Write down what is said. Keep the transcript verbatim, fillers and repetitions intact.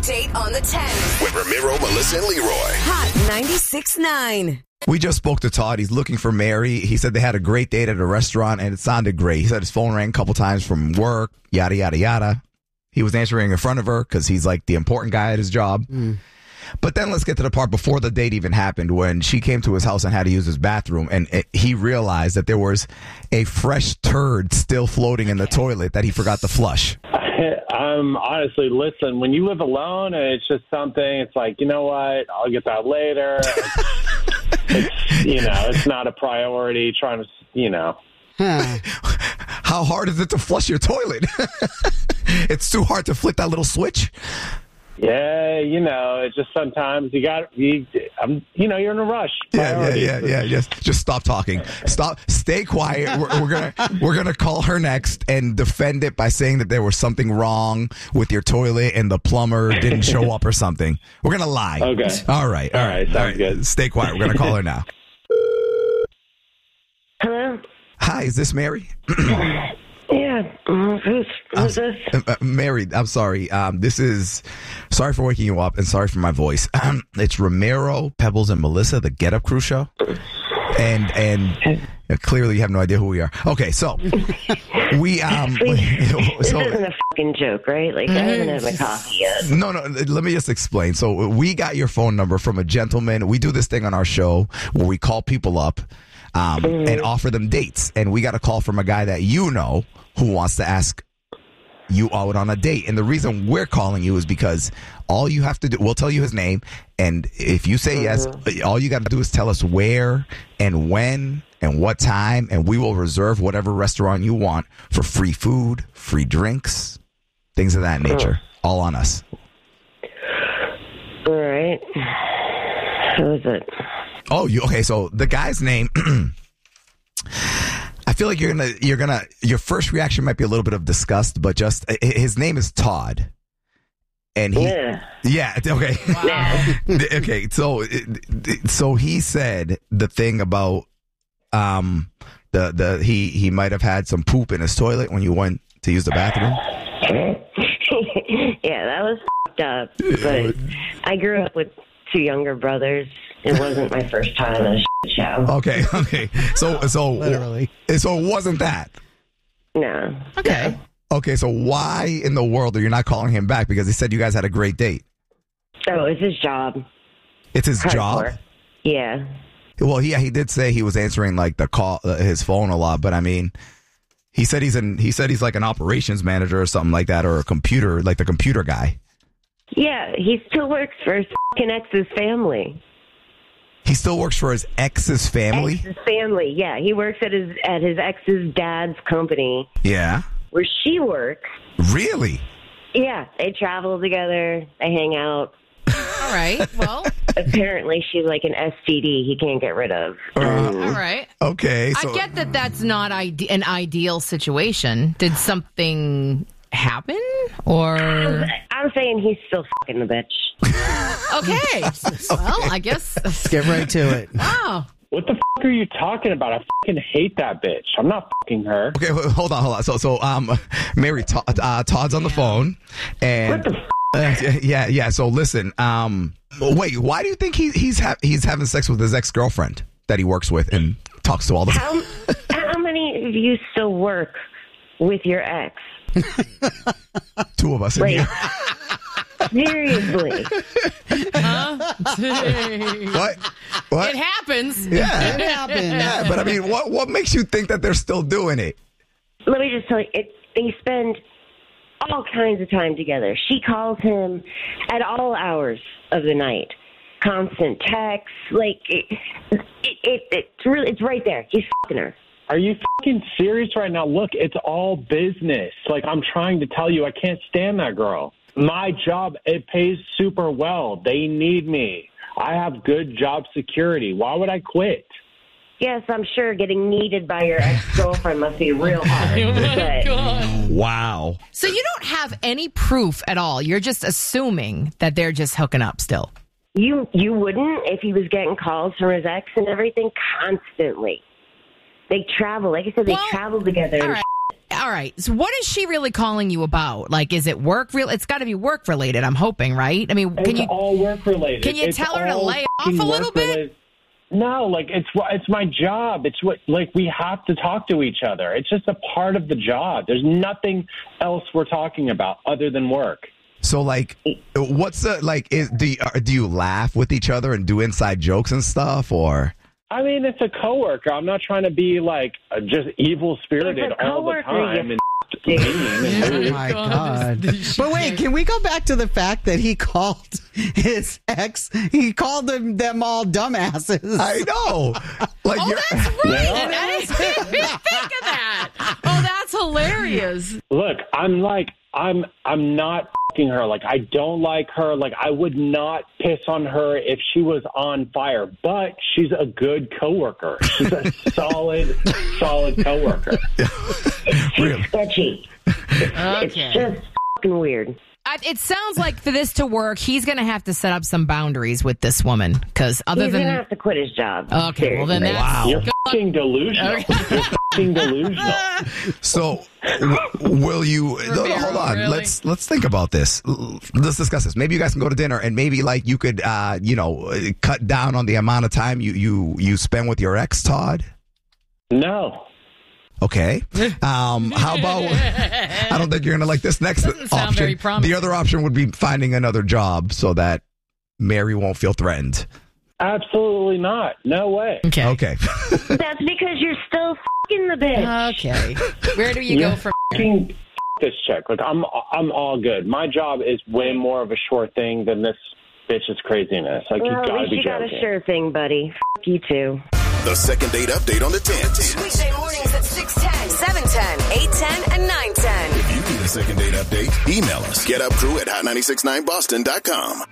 date on the ten. With Ramiro, Melissa, and Leroy. Hot ninety-six point nine. We just spoke to Todd. He's looking for Mary. He said they had a great date at a restaurant, and it sounded great. He said his phone rang a couple times from work, yada, yada, yada. He was answering in front of her because he's like the important guy at his job. Mm. But then let's get to the part before the date even happened, when she came to his house and had to use his bathroom, and it, he realized that there was a fresh turd still floating in the toilet that he forgot to flush. Um, honestly, listen, when you live alone and it's just something, it's like, you know what, I'll get that later. It's, you know, it's not a priority trying to, you know. Huh. How hard is it to flush your toilet? It's too hard to flick that little switch? Yeah, you know, it's just sometimes you got, you, um, you know, you're in a rush. Yeah, yeah, yeah, yeah. Just, just stop talking. Stop. Stay quiet. We're, we're gonna, we're gonna call her next and defend it by saying that there was something wrong with your toilet and the plumber didn't show up or something. We're gonna lie. Okay. All right. All, all right. right. Sounds all right. good. Stay quiet. We're gonna call her now. Hello. Hi. Is this Mary? Yeah, who's, who's this? Uh, uh, Mary, I'm sorry. Um, this is, sorry for waking you up and sorry for my voice. Um, it's Ramiro, Pebbles, and Melissa, the Get Up Crew show. And and uh, clearly you have no idea who we are. Okay, so we... um. This so, isn't a fucking joke, right? Like, I haven't had my coffee yet. No, no, let me just explain. So we got your phone number from a gentleman. We do this thing on our show where we call people up um, mm. and offer them dates. And we got a call from a guy that you know who wants to ask you out on a date. And the reason we're calling you is because all you have to do, we'll tell you his name, and if you say mm-hmm. yes, all you got to do is tell us where and when and what time, and we will reserve whatever restaurant you want for free food, free drinks, things of that nature. Oh. All on us. All right. Who is it? Oh, you okay? So the guy's name... I feel like you're gonna, you're gonna, your first reaction might be a little bit of disgust, but just his name is Todd, and he, yeah, yeah okay, wow. okay. So, so he said the thing about, um, the the he he might have had some poop in his toilet when you went to use the bathroom. Yeah, that was fucked up. But I grew up with two younger brothers. It wasn't my first time at a shit show. Okay, okay. So, so literally, so it wasn't that. No. Okay. No. Okay. So why in the world are you not calling him back? Because he said you guys had a great date. Oh, it's his job. It's his Hardcore. job. Yeah. Well, yeah, he did say he was answering like the call, uh, his phone a lot. But I mean, he said he's an he said he's like an operations manager or something like that, or a computer, like the computer guy. Yeah, he still works for his fucking ex's family. He still works for his ex's family? Ex's family, yeah. He works at his at his ex's dad's company. Yeah. Where she works. Really? Yeah. They travel together. They hang out. All right. Well. Apparently, she's like an S T D he can't get rid of. Uh, All right. Okay. So. I get that that's not ide- an ideal situation. Did something happen? Or I'm, I'm saying he's still fucking the bitch. Okay. Well, I guess. Let's get right to it. Oh. What the fuck are you talking about? I fucking hate that bitch. I'm not fucking her. Okay, hold on, hold on. So, so, um, Mary, Todd, uh, Todd's on the phone, and what the f- uh, yeah, yeah. So, listen, um, wait, why do you think he, he's ha- he's having sex with his ex girlfriend that he works with and talks to all the time? How, how many of you still work with your ex? Two of us in like, here. Seriously. Huh? What? What? It happens. Yeah. It happens. Yeah, but I mean, what what makes you think that they're still doing it? Let me just tell you, it, they spend all kinds of time together. She calls him at all hours of the night. Constant texts. Like, it, it, it, it's really, it's right there. He's fucking her. Are you fucking serious right now? Look, it's all business. Like, I'm trying to tell you, I can't stand that girl. My job, it pays super well. They need me. I have good job security. Why would I quit? Yes, I'm sure getting needed by your ex-girlfriend must be real hard. Oh, my God. Wow. So you don't have any proof at all. You're just assuming that they're just hooking up still. You you wouldn't if he was getting calls from his ex and everything constantly. They travel. Like I said, they well, travel together. All And right. all right. So what is she really calling you about? Like, is it work real? It's got to be work related, I'm hoping, right? I mean, can it's you all work related. Can you it's tell her to lay off a little bit? Related. No, like it's it's my job. It's what like we have to talk to each other. It's just a part of the job. There's nothing else we're talking about other than work. So, like, what's the like? Is do you, do you laugh with each other and do inside jokes and stuff, or? I mean, it's a coworker. I'm not trying to be like just evil spirited all the time. And Oh my God. But wait, can we go back to the fact that he called his ex, he called them, them all dumbasses? I know. Like, oh, you're, that's right. And I didn't even think of that. Oh, that's hilarious. Look, I'm like, I'm, I'm not fucking her. Like, I don't like her. Like, I would not piss on her if she was on fire, but she's a good coworker. She's a solid, solid coworker. Really? Sketchy. Okay. It's just fucking weird. I, it sounds like for this to work, he's going to have to set up some boundaries with this woman. Because other He's than gonna have to quit his job. Okay, well then Seriously. that's Wow. You're fucking delusional. You're fucking delusional. So, w- will you? No, no, hold on. really? Let's let's think about this. L- Let's discuss this. Maybe you guys can go to dinner, and maybe like you could, uh, you know, uh, cut down on the amount of time you you you spend with your ex, Todd. No. Okay. Um, how about? I don't think you're gonna like this next Doesn't sound option. very promising. The other option would be finding another job so that Mary won't feel threatened. Absolutely not. No way. okay. Okay. That's because you're still fucking the bitch. Okay. Where do you You're go from? fucking this chick. Like, I'm, I'm all good. My job is way more of a sure thing than this bitch's craziness. Like, Well, you at gotta least be you got a joking. sure thing, buddy. F you too. The second date update on the tens. Weekday mornings at six ten, seven ten, eight ten, and nine ten. If you need a second date update, email us. Get up crew at hot nine six nine boston dot com.